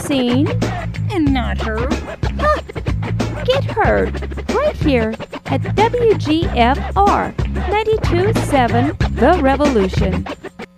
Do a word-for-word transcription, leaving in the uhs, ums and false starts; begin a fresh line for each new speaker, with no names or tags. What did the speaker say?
seen
and not heard.
Huh. Get heard right here at W G F R ninety-two point seven The Revolution.